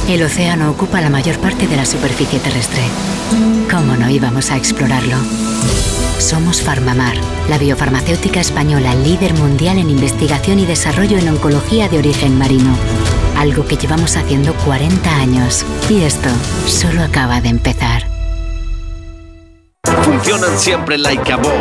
El océano ocupa la mayor parte de la superficie terrestre. ¿Cómo no íbamos a explorarlo? Somos Farmamar, la biofarmacéutica española líder mundial en investigación y desarrollo en oncología de origen marino. Algo que llevamos haciendo 40 años. Y esto solo acaba de empezar. Funcionan siempre like a boss.